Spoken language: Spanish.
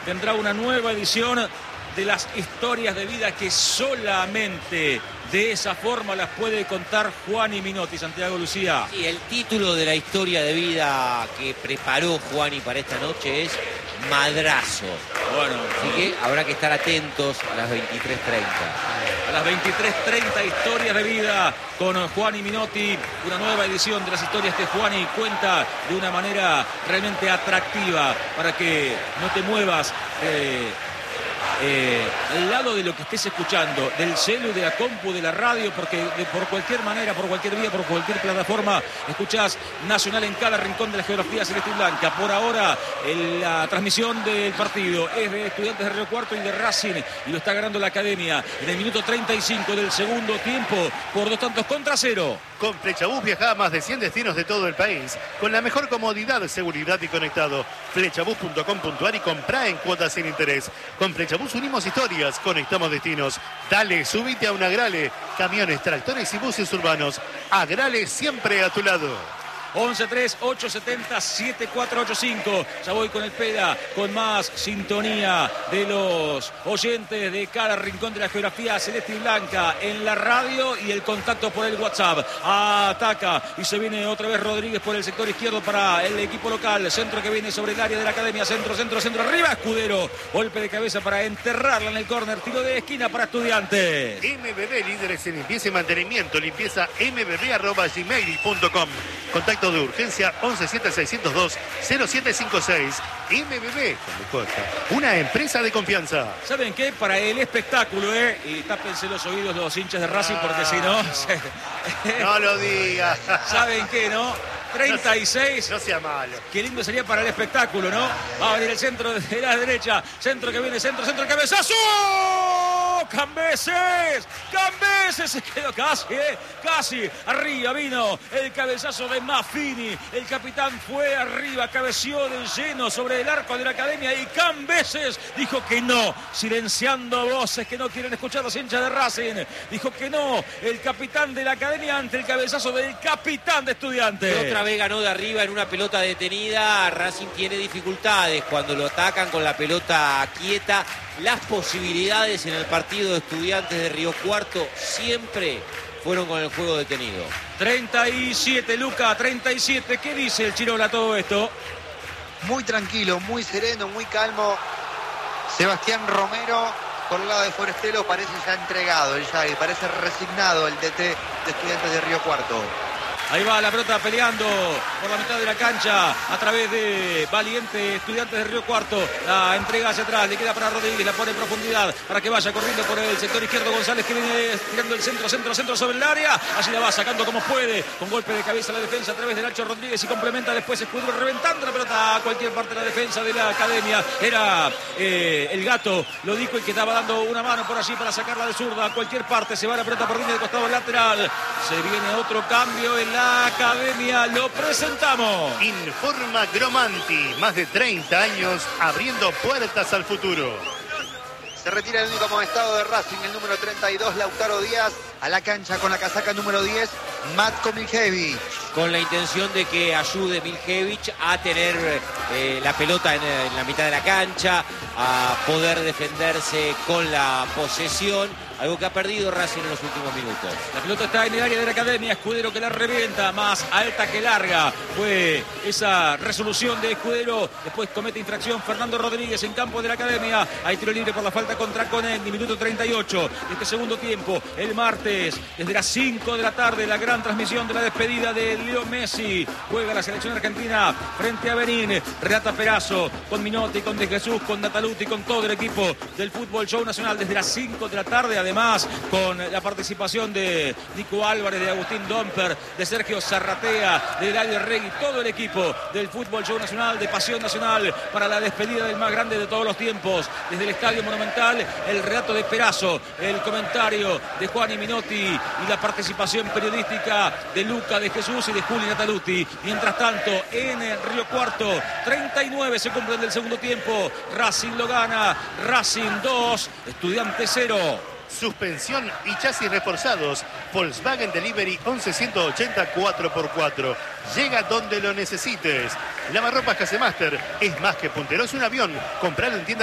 tendrá una nueva edición de las historias de vida que solamente de esa forma las puede contar Juani Minotti. Santiago, Lucía. Sí, el título de la historia de vida que preparó Juani para esta noche es Madrazo. Bueno, así que habrá que estar atentos a las 23:30. A las 23:30, historias de vida con Juani Minotti. Una nueva edición de las historias que Juani cuenta de una manera realmente atractiva para que no te muevas al lado de lo que estés escuchando, del celu, de la compu, de la radio, porque por cualquier manera, por cualquier vía, por cualquier plataforma, escuchás Nacional en cada rincón de la geografía celeste y blanca. Por ahora, la transmisión del partido es de Estudiantes de Río Cuarto y de Racing, y lo está ganando la Academia en el minuto 35 del segundo tiempo por 2-0. Con Flechabús viaja a más de 100 destinos de todo el país, con la mejor comodidad, seguridad y conectado. Flechabús.com.ar y comprá en cuotas sin interés. Con Flechabús unimos historias, conectamos destinos. Dale, subite a un Agrale. Camiones, tractores y buses urbanos. Agrale, siempre a tu lado. 11-3-870-7485. Ya voy con el Peda, con más sintonía de los oyentes de cada rincón de la geografía celeste y blanca en la radio y el contacto por el WhatsApp. Ataca y se viene otra vez Rodríguez por el sector izquierdo para el equipo local. Centro que viene sobre el área de la Academia. Centro. Arriba Escudero. Golpe de cabeza para enterrarla en el córner. Tiro de esquina para Estudiantes. MBB, líderes en limpieza y mantenimiento. Limpieza mbb@gmail.com. Contacto de urgencia 117602-0756. MBB, una empresa de confianza. ¿Saben qué? Para el espectáculo, y tápense los oídos los hinchas de Racing, porque si no... No lo digas. ¿Saben qué, no? 36. No sea malo. Qué lindo sería para el espectáculo, ¿no? Va a venir el centro de la derecha. Centro que viene, centro, cabezazo. Cambeses se quedó casi arriba vino el cabezazo de Maffini. El capitán fue arriba, cabeció de lleno sobre el arco de la Academia y Cambeses dijo que no, silenciando voces que no quieren escuchar los hinchas de Racing. Dijo que no, el capitán de la Academia ante el cabezazo del capitán de Estudiantes. Y otra vez ganó de arriba en una pelota detenida. Racing tiene dificultades cuando lo atacan con la pelota quieta. Las posibilidades en el partido de Estudiantes de Río Cuarto siempre fueron con el juego detenido. 37, Luca, 37. ¿Qué dice el Chirola todo esto? Muy tranquilo, muy sereno, muy calmo. Sebastián Romero, por el lado de Forestelo, parece ya entregado, parece resignado el DT de Estudiantes de Río Cuarto. Ahí va la pelota peleando por la mitad de la cancha a través de Valiente Estudiantes de Río Cuarto. La entrega hacia atrás, le queda para Rodríguez, la pone en profundidad para que vaya corriendo por el sector izquierdo. González que viene tirando el centro sobre el área. Allí la va sacando como puede, con golpe de cabeza la defensa a través de Nacho Rodríguez y complementa después Escudero reventando la pelota a cualquier parte de la defensa de la Academia. Era el Gato, lo dijo, y que estaba dando una mano por allí para sacarla de zurda a cualquier parte. Se va la pelota por línea de costado lateral. Se viene otro cambio en la Academia, lo presentamos. Informa Gromanti, más de 30 años abriendo puertas al futuro. Se retira el único amonestado de Racing, el número 32, Lautaro Díaz, a la cancha con la casaca número 10, Matko Miljevic. Con la intención de que ayude Miljevic a tener la pelota en la mitad de la cancha, a poder defenderse con la posesión, algo que ha perdido Racing en los últimos minutos. La pelota está en el área de la Academia, Escudero que la revienta, más alta que larga. Fue esa resolución de Escudero, después comete infracción Fernando Rodríguez en campo de la Academia. Hay tiro libre por la falta contra Conetti, minuto 38 de este segundo tiempo. El martes, desde las 5 de la tarde, la gran transmisión de la despedida de Leo Messi. Juega la selección argentina frente a Benín. Relata Perazo, con Minotti, con De Jesús, con Nataluti, con todo el equipo del Fútbol Show Nacional desde las 5 de la tarde. Además, con la participación de Nico Álvarez, de Agustín Domper, de Sergio Zarratea, de Dario Regui, todo el equipo del Fútbol Show Nacional, de Pasión Nacional, para la despedida del más grande de todos los tiempos. Desde el Estadio Monumental, el relato de Perazo, el comentario de Juani Minotti y la participación periodística de Luca De Jesús y de Juli Nataluti. Mientras tanto, en Río Cuarto, 39 se cumplen del segundo tiempo. Racing lo gana, Racing 2, Estudiantes 0. Suspensión y chasis reforzados. Volkswagen Delivery 11-180 4x4. Llega donde lo necesites. Lavarropas Casemaster es más que puntero, es un avión. Compralo en tienda